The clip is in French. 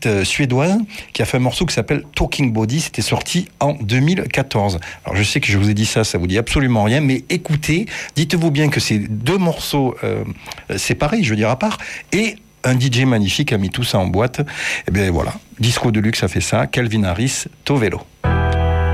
artiste suédoise qui a fait un morceau qui s'appelle Talking Body. C'était sorti en 2014. Alors je sais que je vous ai dit ça vous dit absolument rien, mais écoutez, dites-vous bien que c'est deux morceaux séparés, je veux dire à part, et un DJ magnifique a mis tout ça en boîte. Et bien voilà, Disco Deluxe a fait ça, Calvin Harris, Tovelo.